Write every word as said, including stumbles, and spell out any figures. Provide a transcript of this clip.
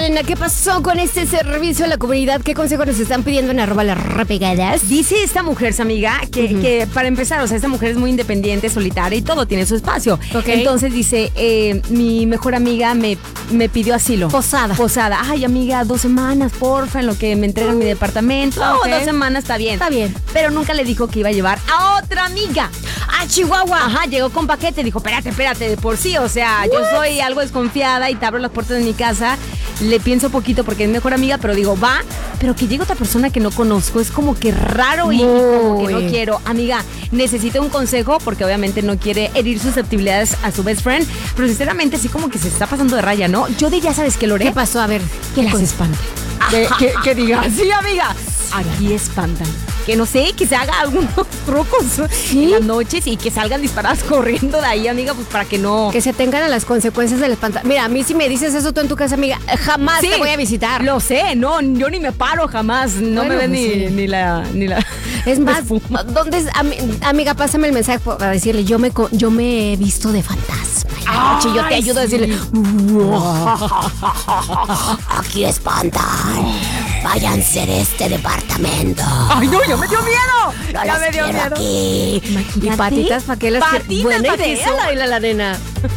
nena, ¿qué pasó con este servicio a la comunidad? ¿Qué consejos nos están pidiendo en arroba las repegadas? Dice esta mujer, su amiga, que, uh-huh. que para empezar, o sea, esta mujer es muy independiente, solitaria y todo, tiene su espacio. Okay. Entonces dice, eh, mi mejor amiga me, me pidió asilo. Posada. Posada. Ay, amiga, dos semanas, porfa, en lo que me entregan uh, mi departamento. Okay. Oh, dos semanas, está bien. Está bien. Pero nunca le dijo que iba a llevar a otra amiga. ¡A Chihuahua! Ajá, llegó con paquete, dijo, espérate, espérate, de por sí, o sea, What? yo soy algo desconfiada y te abro las puertas de mi casa, le pienso poquito porque es mejor amiga, pero digo, va, pero que llegue otra persona que no conozco, es como que raro y, y como que no quiero. Amiga, necesito un consejo porque obviamente no quiere herir susceptibilidades a su best friend, pero sinceramente sí como que se está pasando de raya, ¿no? Yo de ya sabes qué, Lore. ¿Qué pasó? A ver, que las espanta. Que, que, que diga, sí, amiga, aquí espantan. Que no sé, que se haga algunos trucos ¿Sí? en las noches y que salgan disparadas corriendo de ahí, amiga, pues para que no... Que se tengan a las consecuencias del espanto. Mira, a mí si me dices eso tú en tu casa, amiga, jamás sí, te voy a visitar. Lo sé, no, yo ni me paro jamás, no bueno, me ven pues ni, sí. ni la... Ni la es más, ¿dónde es? Am, amiga, pásame el mensaje para decirle, yo me, yo me he visto de fantasma. Ay, yo te ayudo sí. a decirle, aquí espantan. Váyanse de este departamento. Ay, no, ya me dio miedo. No ya me dio miedo. Aquí. Imagínate. Y patitas para que las patitas buena pa idea, la, la, la nena.